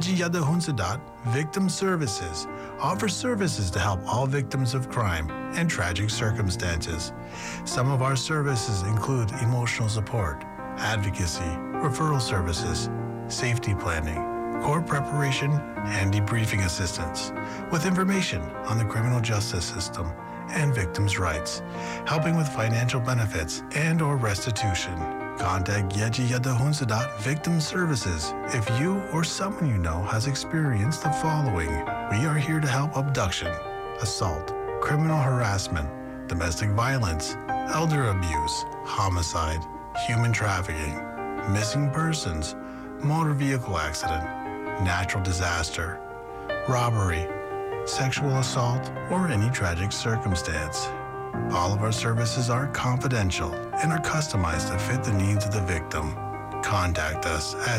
Yeji Yadahunsadat Victim Services offers services to help all victims of crime and tragic circumstances. Some of our services include emotional support, advocacy, referral services, safety planning, court preparation, and debriefing assistance, with information on the criminal justice system and victims' rights, helping with financial benefits and or restitution. Contact Yeji Yadahunsadat Victim Services if you or someone you know has experienced the following. We are here to help abduction, assault, criminal harassment, domestic violence, elder abuse, homicide, human trafficking, missing persons, motor vehicle accident, natural disaster, robbery, sexual assault, or any tragic circumstance. All of our services are confidential and are customized to fit the needs of the victim. Contact us at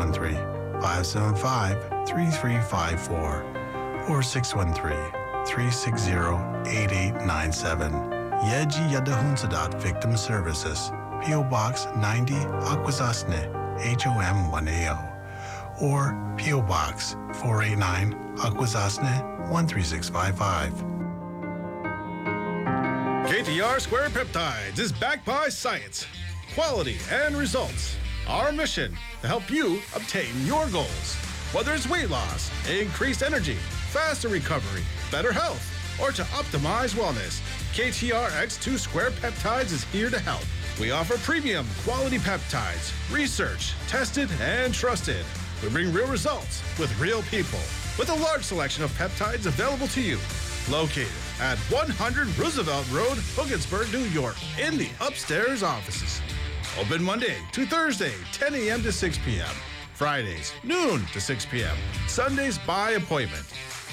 613-575-3354 or 613-360-8897. Yeji Yadahunsadat Victim Services, P.O. Box 90, Akwesasne, HOM 1AO. Or P.O. Box 489, Akwesasne 13655. KTR Square Peptides is backed by science, quality, and results. Our mission to help you obtain your goals. Whether it's weight loss, increased energy, faster recovery, better health, or to optimize wellness, KTR X2 Square Peptides is here to help. We offer premium quality peptides, research, tested, and trusted. We bring real results with real people, with a large selection of peptides available to you. Located at 100 Roosevelt Road, Hogansburg, New York, in the upstairs offices. Open Monday to Thursday, 10 a.m. to 6 p.m. Fridays, noon to 6 p.m. Sundays by appointment.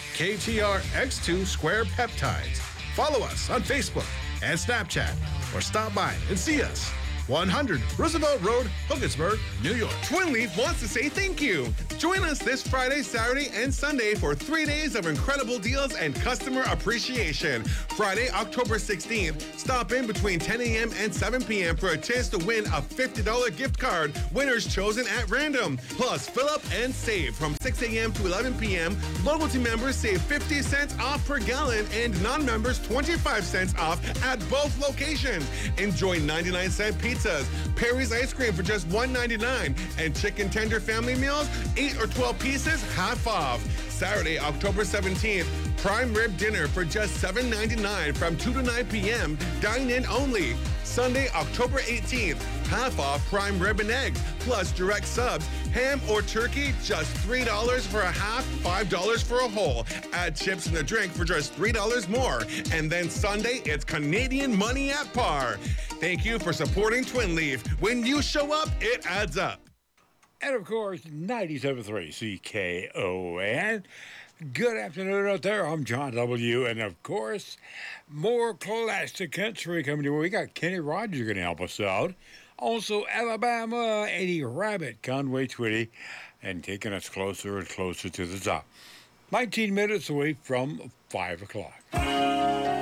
KTR X2 Square Peptides. Follow us on Facebook and Snapchat, or stop by and see us. 100 Roosevelt Road, Hogansburg, New York. Twin Leaf wants to say thank you. Join us this Friday, Saturday, and Sunday for 3 days of incredible deals and customer appreciation. Friday, October 16th, stop in between 10 a.m. and 7 p.m. for a chance to win a $50 gift card. Winners chosen at random. Plus, fill up and save from 6 a.m. to 11 p.m. Loyalty members save 50 cents off per gallon and non-members 25 cents off at both locations. Enjoy 99-cent pizzas, Perry's ice cream for just $1.99, and chicken tender family meals, 8 or 12 pieces, half off. Saturday, October 17th, prime rib dinner for just $7.99 from 2 to 9 p.m. Dine-in only. Sunday, October 18th, half off prime rib and eggs, plus direct subs, ham or turkey, just $3 for a half, $5 for a whole. Add chips and a drink for just $3 more. And then Sunday, it's Canadian money at par. Thank you for supporting Twin Leaf. When you show up, it adds up. And of course, 97.3 CKON. Good afternoon out there. I'm John W. And of course, more classic country coming to you. We got Kenny Rogers going to help us out. Also, Alabama, Eddie Rabbit, Conway Twitty, and taking us closer and closer to the top. 19 minutes away from 5 o'clock.